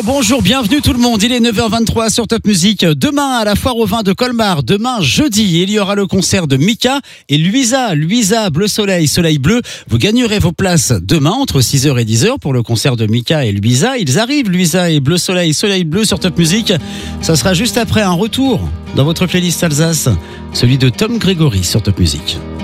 Bonjour, bienvenue tout le monde. Il est 9h23 sur Top Music. Demain, à la foire au vin de Colmar, demain jeudi, il y aura le concert de Mika et Luisa, Bleu Soleil, Soleil Bleu. Vous gagnerez vos places demain entre 6h et 10h pour le concert de Mika et Luisa. Ils arrivent, Luisa et Bleu Soleil, Soleil Bleu sur Top Music. Ça sera juste après un retour dans votre playlist Alsace, celui de Tom Grégory sur Top Music.